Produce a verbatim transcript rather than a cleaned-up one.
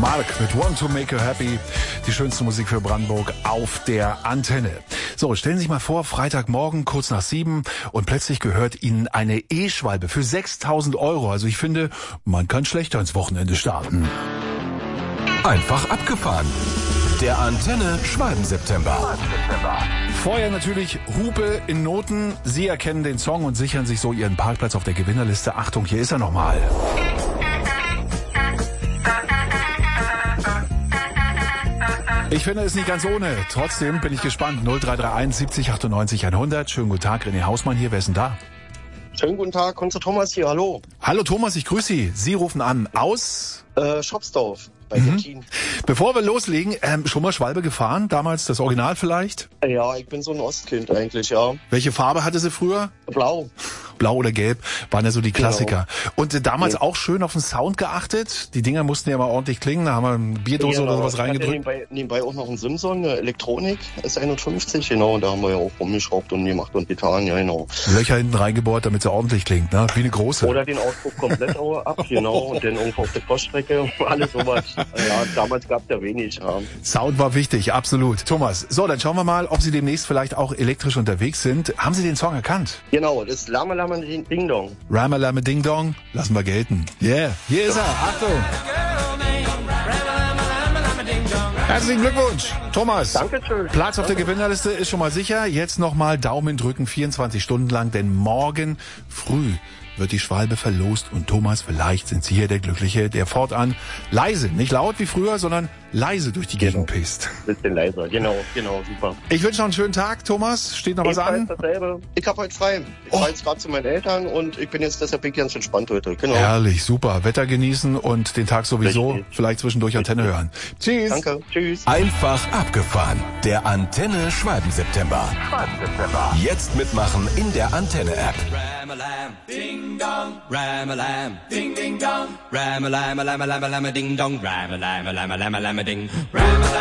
Mark mit Want to Make You Happy. Die schönste Musik für Brandenburg auf der Antenne. So, stellen Sie sich mal vor, Freitagmorgen, kurz nach sieben, und plötzlich gehört Ihnen eine E-Schwalbe für sechstausend Euro. Also ich finde, man kann schlechter ins Wochenende starten. Einfach abgefahren. Der Antenne Schwalben-September. Vorher natürlich Hupe in Noten. Sie erkennen den Song und sichern sich so Ihren Parkplatz auf der Gewinnerliste. Achtung, hier ist er nochmal. Ich finde es nicht ganz ohne. Trotzdem bin ich gespannt. null drei drei eins siebzig achtundneunzig hundert. Schönen guten Tag, René Hausmann hier. Wer ist denn da? Schönen guten Tag, Konzer Thomas hier, hallo. Hallo Thomas, ich grüße Sie. Sie rufen an aus... Äh, Schopsdorf bei Mhm. Jettin. Bevor wir loslegen, ähm, schon mal Schwalbe gefahren? Damals das Original vielleicht? Ja, ich bin so ein Ostkind eigentlich, ja. Welche Farbe hatte sie früher? Blau. Blau oder Gelb waren ja so die Klassiker. Genau. Und äh, damals Ja. auch schön auf den Sound geachtet. Die Dinger mussten ja mal ordentlich klingen. Da haben wir eine Bierdose Genau. oder sowas Ich hatte reingedrückt. Nebenbei, nebenbei auch noch einen Simson, eine Elektronik, S einundfünfzig, genau. Und da haben wir ja auch rumgeschraubt und gemacht und getan, ja genau. Löcher hinten reingebohrt, damit sie ordentlich klingt, ne? Wie eine große. Oder den Auspuff komplett auch ab, genau. Und dann irgendwo auf der Poststrecke, alles sowas. Ja, damals gab es ja wenig. Ja. Sound war wichtig, absolut. Thomas, so, dann schauen wir mal, ob Sie demnächst vielleicht auch elektrisch unterwegs sind. Haben Sie den Song erkannt? Genau, das ist Lama Lama Ding Ding Dong. Rama Lama Ding Dong, lassen wir gelten. Yeah, hier ist er, Achtung. Herzlichen Glückwunsch, Thomas. Dankeschön. Platz auf der Gewinnerliste ist schon mal sicher. Jetzt nochmal Daumen drücken, vierundzwanzig Stunden lang, denn morgen früh wird die Schwalbe verlost und Thomas, vielleicht sind Sie hier der Glückliche, der fortan leise, nicht laut wie früher, sondern leise durch die Gegend Genau. pisst. Bisschen leiser, genau, genau, super. Ich wünsche noch einen schönen Tag, Thomas. Steht noch was an? Ebenfalls dasselbe. Ich habe heute frei. Ich Oh. fahre jetzt gerade zu meinen Eltern und ich bin jetzt deshalb ganz entspannt heute. Genau. Herrlich, super. Wetter genießen und den Tag sowieso. Richtig. Vielleicht zwischendurch Antenne hören. Tschüss. Danke. Tschüss. Einfach abgefahren. Der Antenne Schwalben-September. Jetzt mitmachen in der Antenne-App. Ram-a-lam, ding dong, ram-a-lam, ding ding dong, ram-a-lam, lam-a-lam, lam-a ding dong, ram-a-lam, lam-a-lam, lam-a ding, ram-a-lam.